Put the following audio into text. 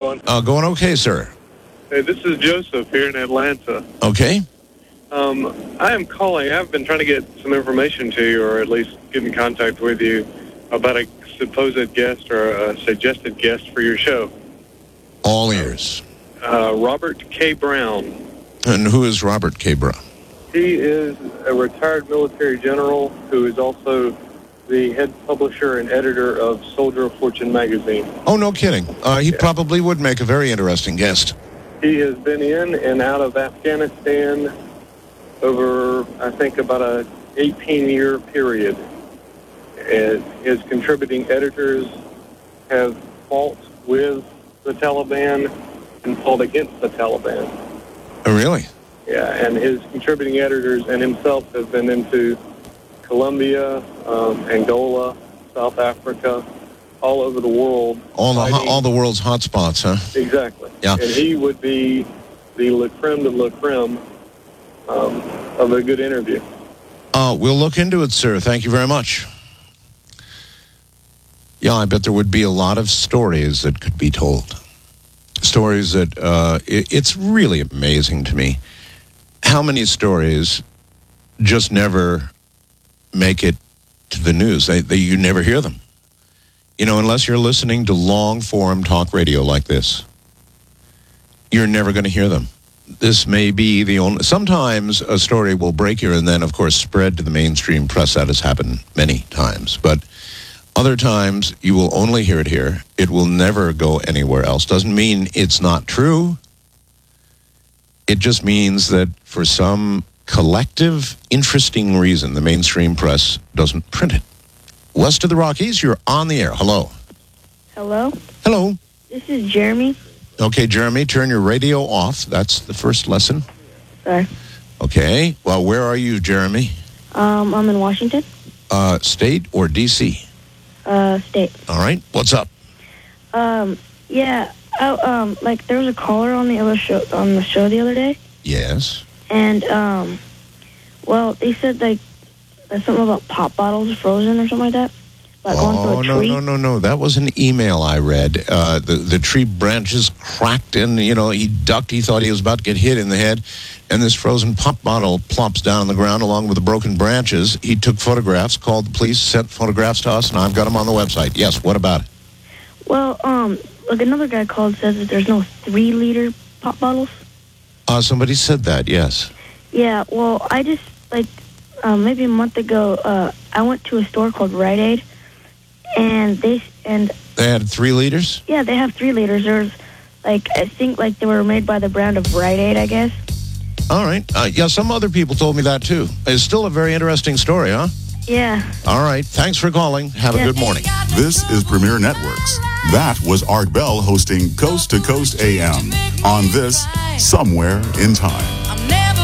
going? Going okay, sir. Hey, this is Joseph here in Atlanta. Okay. I am calling. I've been trying to get some information to you, or at least get in contact with you, about a supposed guest or a suggested guest for your show. All ears. Robert K. Brown. And who is Robert K. Brown? He is a retired military general who is also the head publisher and editor of Soldier of Fortune magazine. Oh, no kidding. He probably would make a very interesting guest. He has been in and out of Afghanistan over, I think, about a 18-year period. And his contributing editors have fought with the Taliban and fought against the Taliban. Oh, really? Yeah, and his contributing editors and himself have been into Colombia, Angola, South Africa, all over the world. All the world's hot spots, huh? Exactly. Yeah. And he would be the la creme de la creme of a good interview. We'll look into it, sir. Thank you very much. Yeah, I bet there would be a lot of stories that could be told. Stories that, it's really amazing to me how many stories just never make it to the news. You never hear them. You know, unless you're listening to long-form talk radio like this, you're never going to hear them. This may be the only... Sometimes a story will break here and then, of course, spread to the mainstream press. That has happened many times. But other times, you will only hear it here. It will never go anywhere else. Doesn't mean it's not true. It just means that for some collective, interesting reason, the mainstream press doesn't print it. West of the Rockies, you're on the air. Hello. Hello? Hello. This is Jeremy. Okay, Jeremy, turn your radio off. That's the first lesson. Sorry. Okay. Well, where are you, Jeremy? I'm in Washington. State or D.C.? State. All right. What's up? Yeah. There was a caller on the show the other day. Yes. And, they said, something about pop bottles frozen or something like that. Like going through a tree. No. That was an email I read. The tree branches cracked and, he ducked. He thought he was about to get hit in the head. And this frozen pop bottle plops down on the ground along with the broken branches. He took photographs, called the police, sent photographs to us, and I've got them on the website. Yes, what about it? Well, another guy called says that there's no 3-liter pop bottles. Somebody said that, yes. Yeah, well, I just, maybe a month ago, I went to a store called Rite Aid, and they had 3 liters? Yeah, they have 3 liters. There's, I think, they were made by the brand of Rite Aid, I guess. All right. Some other people told me that, too. It's still a very interesting story, huh? Yeah. All right. Thanks for calling. Have a good morning. This is Premier Networks. That was Art Bell hosting Coast to Coast AM on this Somewhere in Time.